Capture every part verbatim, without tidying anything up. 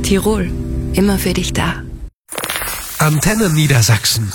Tirol, immer für dich da. Antenne Niedersachsen.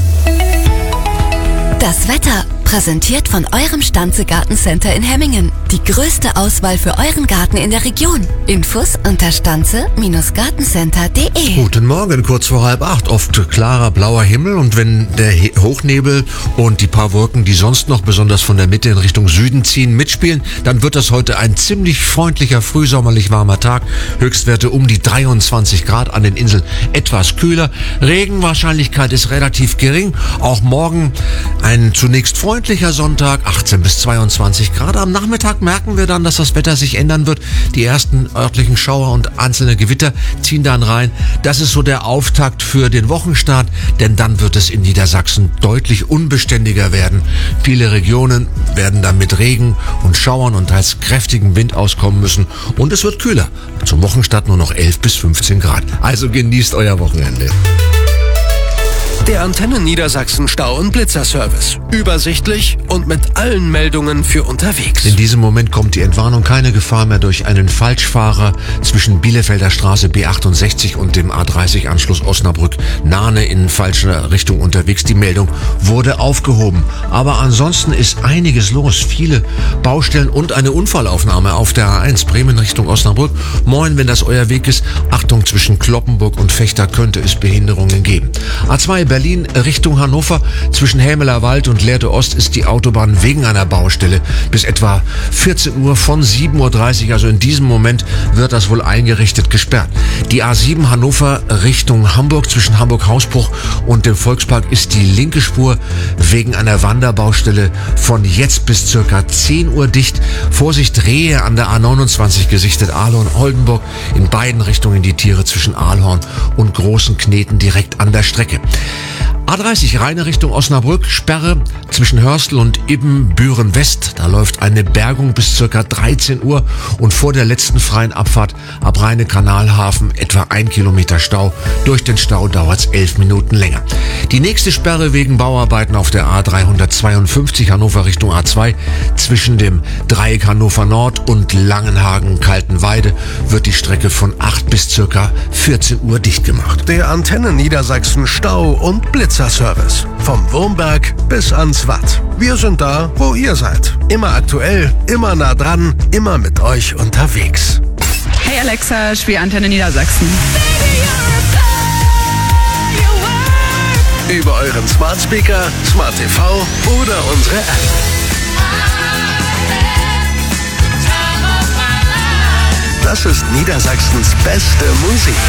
Das Wetter, präsentiert von eurem Stanze Gartencenter in Hemmingen. Die größte Auswahl für euren Garten in der Region. Infos unter stanze Gartencenter punkt de. Guten Morgen, kurz vor halb acht. Oft klarer blauer Himmel und wenn der He- Hochnebel und die paar Wolken, die sonst noch besonders von der Mitte in Richtung Süden ziehen, mitspielen, dann wird das heute ein ziemlich freundlicher, frühsommerlich warmer Tag. Höchstwerte um die dreiundzwanzig Grad, an den Inseln etwas kühler. Regenwahrscheinlichkeit ist relativ gering. Auch morgen ein zunächst freundlicher Sonntag, achtzehn bis zweiundzwanzig Grad. Am Nachmittag merken wir dann, dass das Wetter sich ändern wird. Die ersten örtlichen Schauer und einzelne Gewitter ziehen dann rein. Das ist so der Auftakt für den Wochenstart, denn dann wird es in Niedersachsen deutlich unbeständiger werden. Viele Regionen werden dann mit Regen und Schauern und teils kräftigem Wind auskommen müssen und es wird kühler. Zum Wochenstart nur noch elf bis fünfzehn Grad. Also genießt euer Wochenende. Der Antenne Niedersachsen Stau- und Blitzerservice. Übersichtlich und mit allen Meldungen für unterwegs. In diesem Moment kommt die Entwarnung, keine Gefahr mehr durch einen Falschfahrer zwischen Bielefelder Straße B achtundsechzig und dem A dreißig Anschluss Osnabrück-Nahne in falscher Richtung unterwegs. Die Meldung wurde aufgehoben. Aber ansonsten ist einiges los. Viele Baustellen und eine Unfallaufnahme auf der A eins Bremen Richtung Osnabrück. Moin, wenn das euer Weg ist. Achtung, zwischen Kloppenburg und Vechta könnte es Behinderungen geben. A zwei Berlin Richtung Hannover. Zwischen Hämeler Wald und Lehrte Ost ist die Autobahn wegen einer Baustelle bis etwa vierzehn Uhr von sieben Uhr dreißig. Also in diesem Moment wird das wohl eingerichtet gesperrt. Die A sieben Hannover Richtung Hamburg zwischen Hamburg-Hausbruch und dem Volkspark ist die linke Spur wegen einer Wanderbaustelle von jetzt bis circa zehn Uhr dicht. Vorsicht, Rehe an der A neunundzwanzig gesichtet, Ahlhorn-Oldenburg. In beiden Richtungen die Tiere zwischen Ahlhorn und Großen Kneten direkt an der Strecke. A dreißig Rheine Richtung Osnabrück, Sperre zwischen Hörstel und Ibbenbüren West. Da läuft eine Bergung bis circa dreizehn Uhr und vor der letzten freien Abfahrt ab Rheine-Kanalhafen etwa ein Kilometer Stau. Durch den Stau dauert es elf Minuten länger. Die nächste Sperre wegen Bauarbeiten auf der A dreihundertzweiundfünfzig Hannover Richtung A zwei. Zwischen dem Dreieck Hannover Nord und Langenhagen-Kaltenweide wird die Strecke von acht bis circa vierzehn Uhr dicht gemacht. Der Antenne Niedersachsen Stau- und Blitzerservice. Vom Wurmberg bis ans Watt. Wir sind da, wo ihr seid. Immer aktuell, immer nah dran, immer mit euch unterwegs. Hey Alexa, spiel Antenne Niedersachsen. Über euren Smart Speaker, Smart T V oder unsere App. Das ist Niedersachsens beste Musik.